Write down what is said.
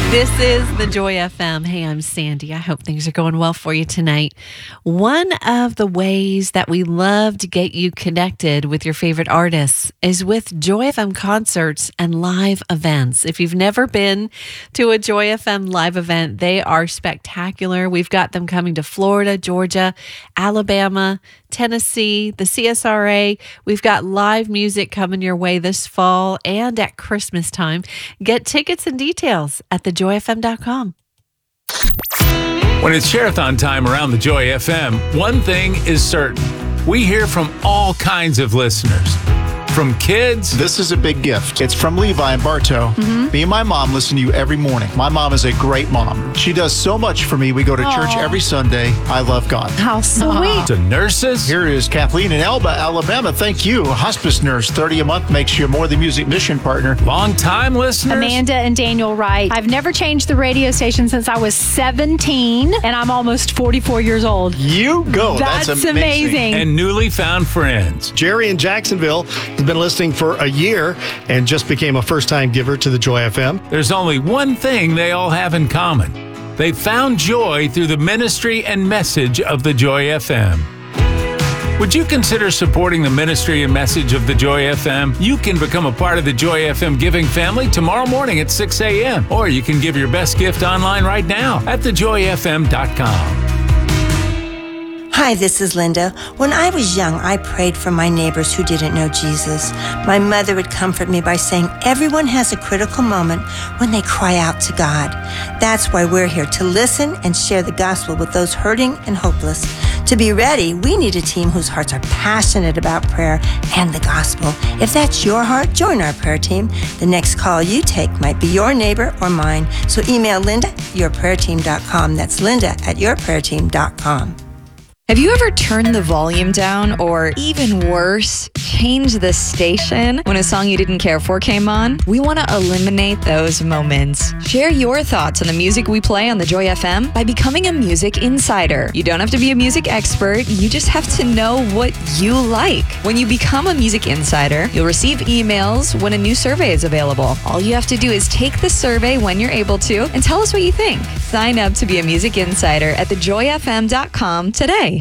This is the Joy FM. Hey, I'm Sandy. I hope things are going well for you tonight. One of the ways that we love to get you connected with your favorite artists is with Joy FM concerts and live events. If you've never been to a Joy FM live event, they are spectacular. We've got them coming to Florida, Georgia, Alabama, Tennessee, the CSRA. We've got live music coming your way this fall and at Christmas time. Get tickets and details at thejoyfm.com. When it's Share-a-thon time around the Joy FM, one thing is certain. We hear from all kinds of listeners. From kids. This is a big gift. It's from Levi and Bartow. Me and my mom listen to you every morning. My mom is a great mom. She does so much for me. We go to church every Sunday. I love God. How sweet. To nurses. Here is Kathleen in Elba, Alabama. Thank you. A hospice nurse, $30 a month makes you a More Than Music mission partner. Long-time listeners. Amanda and Daniel Wright. I've never changed the radio station since I was 17, and I'm almost 44 years old. You go. That's amazing. And newly found friends. Jerry in Jacksonville has been listening for a year and just became a first-time giver to the Joy FM. There's only one thing they all have in common. They found joy through the ministry and message of the Joy FM. Would you consider supporting the ministry and message of the Joy FM? You can become a part of the Joy FM giving family tomorrow morning at 6 a.m. Or you can give your best gift online right now at thejoyfm.com. Hi, this is Linda. When I was young, I prayed for my neighbors who didn't know Jesus. My mother would comfort me by saying everyone has a critical moment when they cry out to God. That's why we're here, to listen and share the gospel with those hurting and hopeless. To be ready, we need a team whose hearts are passionate about prayer and the gospel. If that's your heart, join our prayer team. The next call you take might be your neighbor or mine. So email Linda at yourprayerteam.com. That's Linda at yourprayerteam.com. Have you ever turned the volume down, or even worse, changed the station when a song you didn't care for came on? We want to eliminate those moments. Share your thoughts on the music we play on the Joy FM by becoming a music insider. You don't have to be a music expert, you just have to know what you like. When you become a music insider, you'll receive emails when a new survey is available. All you have to do is take the survey when you're able to and tell us what you think. Sign up to be a music insider at thejoyfm.com today.